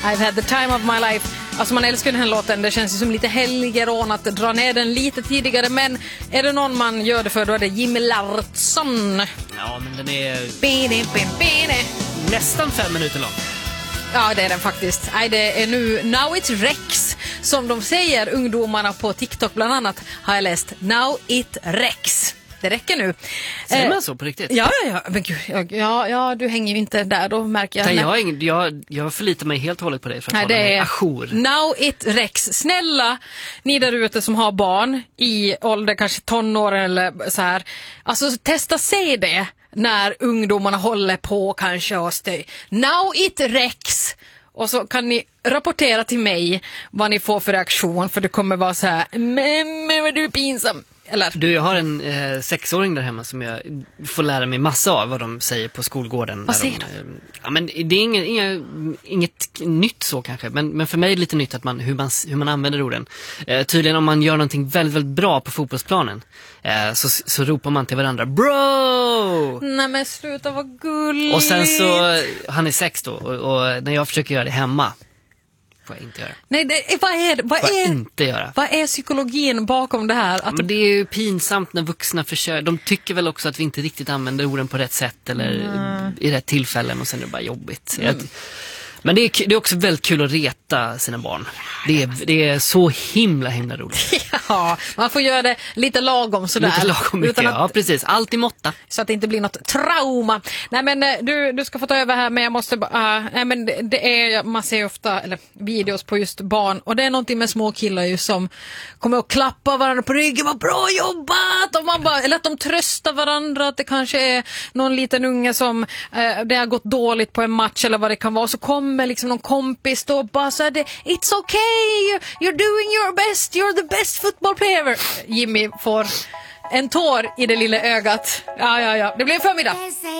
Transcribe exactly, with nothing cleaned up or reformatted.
I've had the time of my life. Alltså man älskar den här låten. Det känns ju som lite helgerån att dra ner den lite tidigare. Men är det någon man gör det för, då är det Jimmy Lartsson. Ja, men den är Bini, bini, bini. nästan fem minuter lång. Ja, det är den faktiskt. Nej, det är nu Now It Rex. Som de säger, ungdomarna på TikTok bland annat, har jag läst. Now It Rex. Det räcker nu. Säger man så på riktigt? Ja, ja, ja. Men gud, ja, ja, ja, du hänger ju inte där, då märker jag. Nej, jag, ingen, jag, jag förlitar mig helt och hållet på dig för att Nej, hålla det mig är ajour. Now It Rex. Snälla, ni där ute som har barn i ålder, kanske tonåren eller så här. Alltså, testa se det när ungdomarna håller på kanske och stöj. Now It Rex. Och så kan ni rapportera till mig vad ni får för reaktion, för det kommer vara så här, men, men vad du är pinsam. Eller? Du, jag har en eh, sexåring där hemma som jag får lära mig massa av vad de säger på skolgården. Vad säger de, de? Eh, ja, men det är inga, inga, inget nytt så kanske, men, men för mig är det lite nytt att man, hur, man, hur man använder orden. Eh, tydligen om man gör någonting väldigt, väldigt bra på fotbollsplanen eh, så, så ropar man till varandra, bro! Nej men sluta, vad gulligt. Och sen så, han är sex då, och, och när jag försöker göra det hemma får jag inte göra. Nej, det, vad är vad Får jag är inte göra. Vad är psykologin bakom det här? Att Men det är ju pinsamt när vuxna försöker. De tycker väl också att vi inte riktigt använder orden på rätt sätt eller mm. i rätt tillfällen, och sen är det bara jobbigt. Mm. Men det är, det är också väldigt kul att reta sina barn. Det är, det är så himla himla roligt. Ja, man får göra det lite lagom sådär. Lite lagom mycket, utan att, ja precis. Allt i måtta. Så att det inte blir något trauma. Nej men du, du ska få ta över här, men jag måste bara... Uh, nej men det, det är, man ser ju ofta eller, videos på just barn. Och det är någonting med små killar ju som kommer att klappa varandra på ryggen. Vad bra jobbat! Och man bara, eller att de tröstar varandra. Att det kanske är någon liten unge som uh, det har gått dåligt på en match eller vad det kan vara. Så kommer liksom någon kompis då och bara så här, it's okay, you're doing your best, you're the best football player ever. Jimmy får en tår i det lilla ögat. Ja, ja, ja. Det blir en förmiddag.